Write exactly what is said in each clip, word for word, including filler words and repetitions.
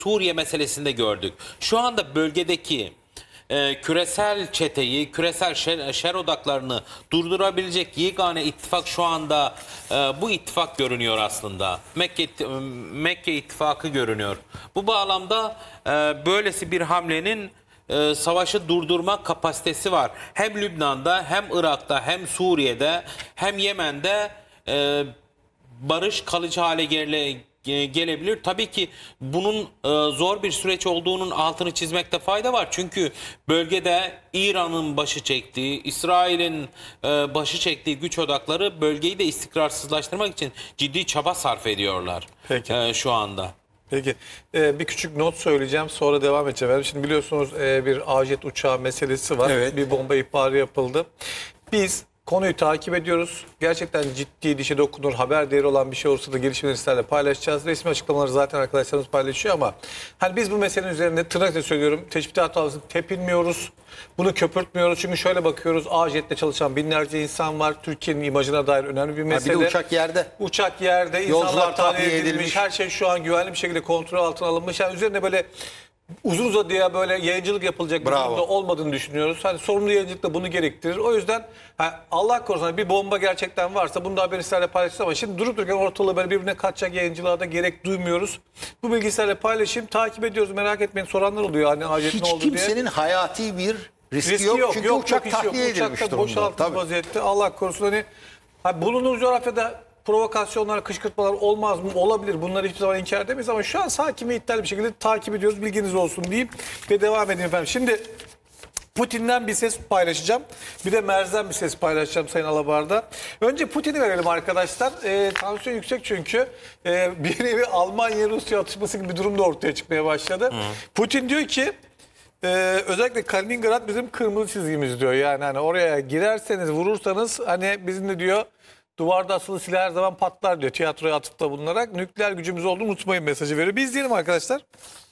Suriye meselesinde gördük. Şu anda bölgedeki e, küresel çeteyi, küresel şer, şer odaklarını durdurabilecek yegane ittifak şu anda e, bu ittifak görünüyor aslında. Mekke, Mekke ittifakı görünüyor. Bu bağlamda e, böylesi bir hamlenin e, savaşı durdurma kapasitesi var. Hem Lübnan'da, hem Irak'ta, hem Suriye'de, hem Yemen'de e, barış kalıcı hale gele, gelebilir. Tabii ki bunun e, zor bir süreç olduğunun altını çizmekte fayda var. Çünkü bölgede İran'ın başı çektiği, İsrail'in e, başı çektiği güç odakları bölgeyi de istikrarsızlaştırmak için ciddi çaba sarf ediyorlar. Peki. E, şu anda. Peki ee, bir küçük not söyleyeceğim, sonra devam edeceğim. Şimdi biliyorsunuz e, bir A-Jet uçağı meselesi var. Evet. Bir bomba ihbarı yapıldı. Biz konuyu takip ediyoruz. Gerçekten ciddi, dişe dokunur, haber değeri olan bir şey olursa da gelişmeleri sizlerle paylaşacağız. Resmi açıklamaları zaten arkadaşlarımız paylaşıyor ama hani biz bu meselenin üzerinde tırnakla söylüyorum, teşbihat altında tepinmiyoruz. Bunu köpürtmüyoruz. Çünkü şöyle bakıyoruz, A-Jet'te çalışan binlerce insan var. Türkiye'nin imajına dair önemli bir mesele. Ha, bir de uçak yerde. Uçak yerde, Yolcular insanlar tahliye tahliye edilmiş, edilmiş. her şey şu an güvenli bir şekilde kontrol altına alınmış. Yani üzerine böyle uzun uzadıya böyle yayıncılık yapılacak bir Bravo. durumda olmadığını düşünüyoruz. Hani sorumlu yayıncılık da bunu gerektirir. O yüzden ha, Allah korusun bir bomba gerçekten varsa bunu da haber sizlerle paylaşacağız ama şimdi durup dururken ortalığı böyle birbirine katacak yayıncılığa da gerek duymuyoruz. Bu bilgiyi sizlerle paylaşayım. Takip ediyoruz, merak etmeyin, soranlar oluyor hani acil ne Hiç oldu diye. kimsenin hayati bir riski, Riski yok. yok. Çünkü yok, uçak yok, hiç tahliye yok. edilmiş Uçakta durumda. boşaltılmış Tabii. vaziyette. Allah korusun hani, hani bulunduğu coğrafyada provokasyonlar, kışkırtmalar olmaz mı? Olabilir. Bunları hiçbir zaman inkar edemeyiz ama şu an sakin ve iddialı bir şekilde takip ediyoruz. Bilginiz olsun diyeyim ve devam edeyim efendim. Şimdi Putin'den bir ses paylaşacağım. Bir de Merz'den bir ses paylaşacağım Sayın Alabar'da. Önce Putin'i verelim arkadaşlar. E, tansiyon yüksek çünkü. E, bir nevi Almanya-Rusya atışması gibi bir durum da ortaya çıkmaya başladı. Hı. Putin diyor ki Ee, özellikle Kaliningrad bizim kırmızı çizgimiz diyor. Yani hani oraya girerseniz, vurursanız hani bizim de diyor duvarda asılı silah her zaman patlar diyor. Tiyatroya atıfta bulunarak nükleer gücümüz olduğunu unutmayın mesajı veriyor. Bir izleyelim arkadaşlar.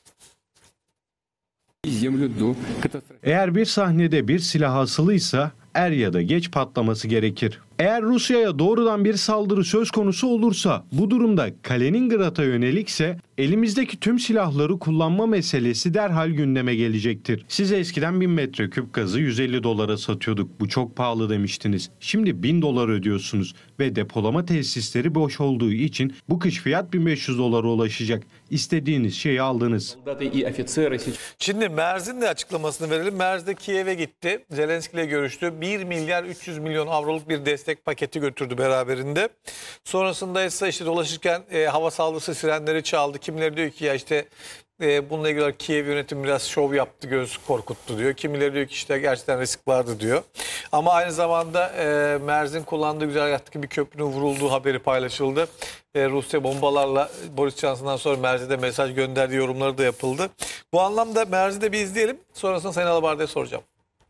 Eğer bir sahnede bir silah asılıysa er ya da geç patlaması gerekir. Eğer Rusya'ya doğrudan bir saldırı söz konusu olursa, bu durumda Kaliningrad'a yönelikse elimizdeki tüm silahları kullanma meselesi derhal gündeme gelecektir. Siz eskiden bin metreküp gazı yüz elli dolara satıyorduk. Bu çok pahalı demiştiniz. Şimdi bin dolar ödüyorsunuz ve depolama tesisleri boş olduğu için bu kış fiyat bin beş yüz dolara ulaşacak. İstediğiniz şeyi aldınız. Şimdi Merz'in de açıklamasını verelim. Merz de Kiev'e gitti. Zelenski ile görüştü. bir milyar üç yüz milyon avroluk bir destek paketi götürdü beraberinde. Sonrasında ise işte dolaşırken e, hava saldırısı sirenleri çaldı. Kimileri diyor ki ya işte e, bununla ilgili Kiev yönetimi biraz şov yaptı, göz korkuttu diyor. Kimileri diyor ki işte gerçekten risk vardı diyor. Ama aynı zamanda e, Merz'in kullandığı güzergahtaki bir köprünün vurulduğu haberi paylaşıldı. E, Rusya bombalarla Boris Johnson'dan sonra Merz'e de mesaj gönderdiği yorumları da yapıldı. Bu anlamda Merz'i de bir izleyelim. Sonrasında Sayın Alabar'da soracağım.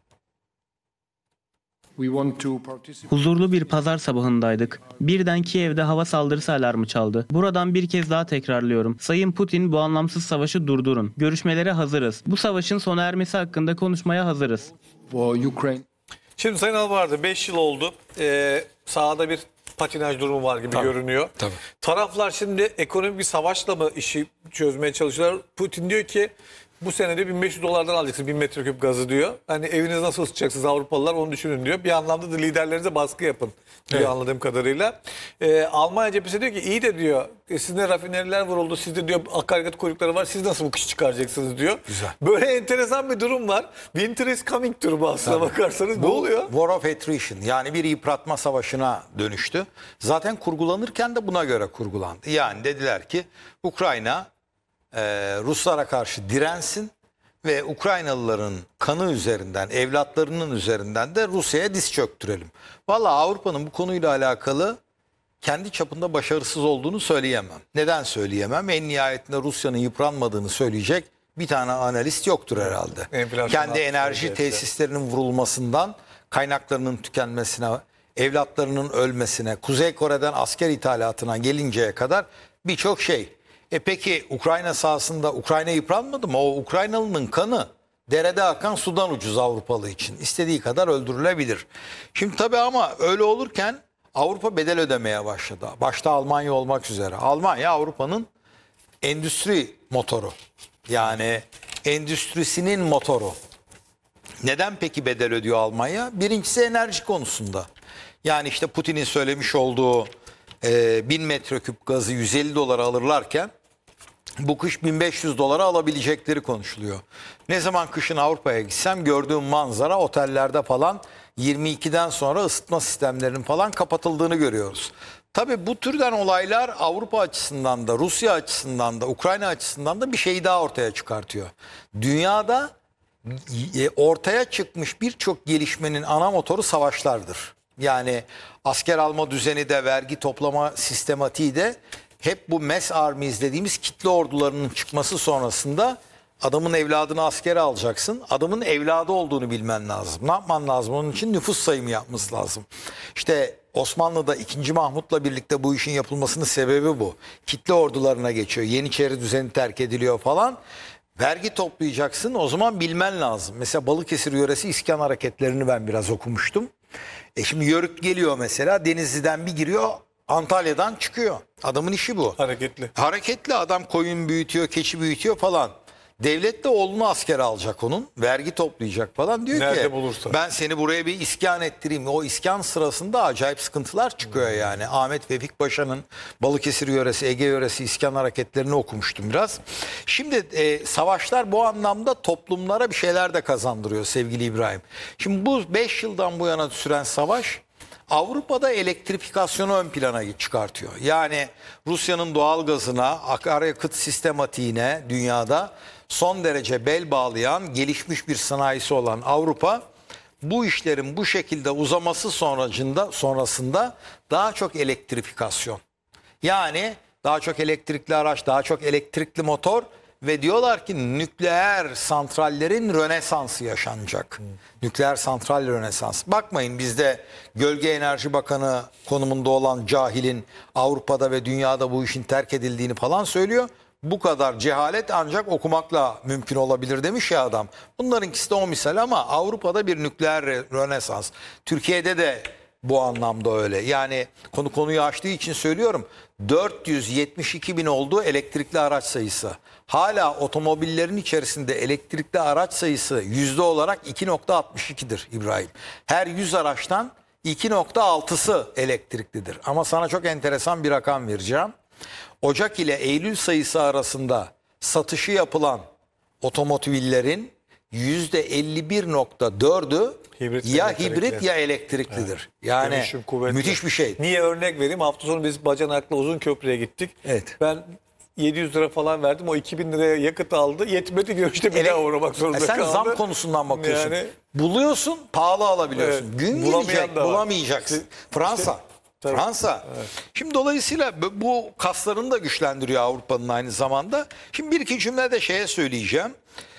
Huzurlu bir pazar sabahındaydık. Birden Kiev'de hava saldırısı alarmı çaldı. Buradan bir kez daha tekrarlıyorum. Sayın Putin, bu anlamsız savaşı durdurun. Görüşmelere hazırız. Bu savaşın sona ermesi hakkında konuşmaya hazırız. Şimdi Sayın Alvar'da beş yıl oldu. Ee, sahada bir patinaj durumu var gibi Tabii, görünüyor. tabii. Taraflar şimdi ekonomik bir savaşla mı işi çözmeye çalışıyorlar? Putin diyor ki bu sene de bin beş yüz dolardan alacaksın bin metreküp gazı diyor. Hani evinizi nasıl ısıtacaksınız Avrupalılar onu düşünün diyor. Bir anlamda da liderlerinize baskı yapın diyor, evet, anladığım kadarıyla. Ee, Almanya cephesi diyor ki iyi de diyor e, sizin de rafineriler vuruldu, sizde diyor akaryakıt kuyrukları var, siz nasıl bu kışı çıkaracaksınız diyor. Güzel. Böyle enteresan bir durum var. Winter is coming durumu aslına Tabii. bakarsanız. Bu ne oluyor? War of Attrition, yani bir yıpratma savaşına dönüştü. Zaten kurgulanırken de buna göre kurgulandı. Yani dediler ki Ukrayna e, Ruslara karşı dirensin ve Ukraynalıların kanı üzerinden, evlatlarının üzerinden de Rusya'ya diz çöktürelim. Vallahi Avrupa'nın bu konuyla alakalı kendi çapında başarısız olduğunu söyleyemem. Neden söyleyemem? En nihayetinde Rusya'nın yıpranmadığını söyleyecek bir tane analist yoktur herhalde. Enflasyon Kendi enerji söyleyecek. tesislerinin vurulmasından kaynaklarının tükenmesine, evlatlarının ölmesine, Kuzey Kore'den asker ithalatına gelinceye kadar birçok şey. E peki Ukrayna sahasında Ukrayna yıpranmadı mı? O Ukraynalı'nın kanı derede akan sudan ucuz Avrupalı için. İstediği kadar öldürülebilir. Şimdi tabii ama öyle olurken Avrupa bedel ödemeye başladı. Başta Almanya olmak üzere. Almanya Avrupa'nın endüstri motoru. Yani endüstrisinin motoru. Neden peki bedel ödüyor Almanya? Birincisi enerji konusunda. Yani işte Putin'in söylemiş olduğu e, bin metreküp gazı yüz elli dolara alırlarken bu kış bin beş yüz dolara alabilecekleri konuşuluyor. Ne zaman kışın Avrupa'ya gitsem gördüğüm manzara otellerde falan yirmi ikiden sonra ısıtma sistemlerinin falan kapatıldığını görüyoruz. Tabii bu türden olaylar Avrupa açısından da Rusya açısından da Ukrayna açısından da bir şey daha ortaya çıkartıyor. Dünyada e, ortaya çıkmış birçok gelişmenin ana motoru savaşlardır. Yani asker alma düzeni de vergi toplama sistematiği de hep bu mass armies dediğimiz kitle ordularının çıkması sonrasında adamın evladını askere alacaksın. Adamın evladı olduğunu bilmen lazım. Ne yapman lazım? Onun için nüfus sayımı yapması lazım. İşte Osmanlı'da ikinci. Mahmut'la birlikte bu işin yapılmasının sebebi bu. Kitle ordularına geçiyor. Yeniçeri düzeni terk ediliyor falan. Vergi toplayacaksın, o zaman bilmen lazım. Mesela Balıkesir yöresi iskan hareketlerini ben biraz okumuştum. E şimdi Yörük geliyor mesela, Denizli'den bir giriyor, Antalya'dan çıkıyor. Adamın işi bu. Hareketli. Hareketli adam, koyun büyütüyor, keçi büyütüyor falan. Devlet de oğlunu askere alacak onun. Vergi toplayacak falan. Diyor Nerede ki bulursa. ben seni buraya bir iskan ettireyim. O iskan sırasında acayip sıkıntılar çıkıyor yani. Ahmet Vefik Paşa'nın Balıkesir yöresi, Ege yöresi iskan hareketlerini okumuştum biraz. Şimdi e, savaşlar bu anlamda toplumlara bir şeyler de kazandırıyor sevgili İbrahim. Şimdi bu beş yıldan bu yana süren savaş Avrupa'da elektrifikasyonu ön plana çıkartıyor. Yani Rusya'nın doğal gazına, akaryakıt sistematiğine dünyada son derece bel bağlayan, gelişmiş bir sanayisi olan Avrupa bu işlerin bu şekilde uzaması sonracında, sonrasında daha çok elektrifikasyon. Yani daha çok elektrikli araç, daha çok elektrikli motor ve diyorlar ki nükleer santrallerin rönesansı yaşanacak. Hmm. Nükleer santral rönesansı. Bakmayın bizde Gölge Enerji Bakanı konumunda olan cahilin Avrupa'da ve dünyada bu işin terk edildiğini falan söylüyor. Bu kadar cehalet ancak okumakla mümkün olabilir demiş ya adam. Bunlarınkisi de o misal ama Avrupa'da bir nükleer rönesans. Türkiye'de de bu anlamda öyle. Yani konu konuyu açtığı için söylüyorum. dört yüz yetmiş iki bin oldu elektrikli araç sayısı. Hala otomobillerin içerisinde elektrikli araç sayısı yüzde olarak iki nokta altmış iki'dir İbrahim. Her yüz araçtan iki nokta altı'sı elektriklidir. Ama sana çok enteresan bir rakam vereceğim. Ocak ile Eylül sayısı arasında satışı yapılan otomobillerin yüzde elli bir nokta dördü Hibrit ya elektrikli. hibrit ya elektriklidir. Evet. Yani Dönüşüm kuvvetli. müthiş bir şey. Niye örnek vereyim? Hafta sonu biz Bacanak'la Uzunköprü'ye gittik. Evet. Ben yedi yüz lira falan verdim. O iki bin liraya yakıt aldı. Yetmedi, görüşte bir Ele- daha uğramak zorunda E sen kaldı. zam konusundan bakıyorsun. Yani- Buluyorsun, pahalı alabiliyorsun. Evet, Gün bulamayan gelecek, da var. bulamayacaksın. İşte- Fransa. işte- Tabii. Fransa. Şimdi dolayısıyla bu- bu kaslarını da güçlendiriyor Avrupa'nın aynı zamanda. Şimdi bir iki cümle de şeye söyleyeceğim.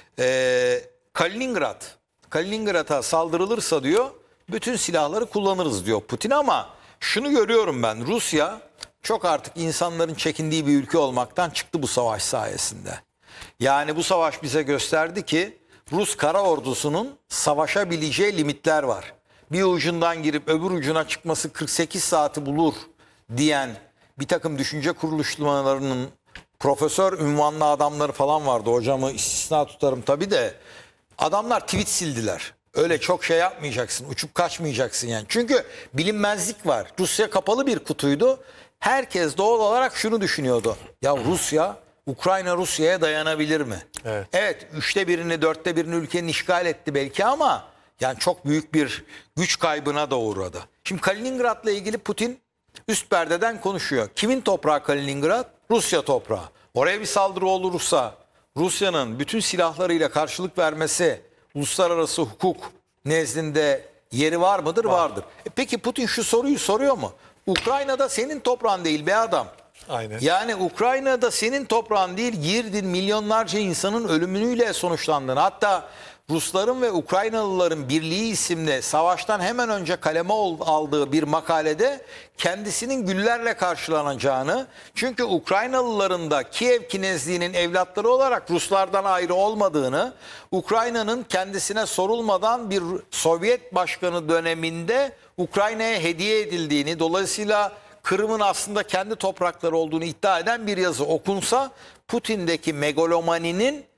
Ee, Kaliningrad. Kaliningrad'a saldırılırsa diyor bütün silahları kullanırız diyor Putin ama şunu görüyorum ben, Rusya çok artık insanların çekindiği bir ülke olmaktan çıktı bu savaş sayesinde. Yani bu savaş bize gösterdi ki Rus kara ordusunun savaşabileceği limitler var. Bir ucundan girip öbür ucuna çıkması kırk sekiz saati bulur diyen bir takım düşünce kuruluşlarının profesör ünvanlı adamları falan vardı. Hocamı istisna tutarım tabii de adamlar tweet sildiler. Öyle çok şey yapmayacaksın, uçup kaçmayacaksın yani. Çünkü bilinmezlik var. Rusya kapalı bir kutuydu. Herkes doğal olarak şunu düşünüyordu. Ya Rusya, Ukrayna Rusya'ya dayanabilir mi? Evet. Evet, üçte birini, dörtte birini ülkenin işgal etti belki ama yani çok büyük bir güç kaybına da uğradı. Şimdi Kaliningrad'la ilgili Putin üst perdeden konuşuyor. Kimin toprağı Kaliningrad? Rusya toprağı. Oraya bir saldırı olursa Rusya'nın bütün silahlarıyla karşılık vermesi uluslararası hukuk nezdinde yeri var mıdır? Var. Vardır. E peki Putin şu soruyu soruyor mu? Ukrayna'da senin toprağın değil be adam. Aynen. Yani Ukrayna'da senin toprağın değil, girdin milyonlarca insanın ölümüyle sonuçlandın. Hatta Rusların ve Ukraynalıların Birliği isimli savaştan hemen önce kaleme aldığı bir makalede kendisinin güllerle karşılanacağını, çünkü Ukraynalıların da Kiev Kinezliğinin evlatları olarak Ruslardan ayrı olmadığını, Ukrayna'nın kendisine sorulmadan bir Sovyet başkanı döneminde Ukrayna'ya hediye edildiğini, dolayısıyla Kırım'ın aslında kendi toprakları olduğunu iddia eden bir yazı okunsa Putin'deki megalomaninin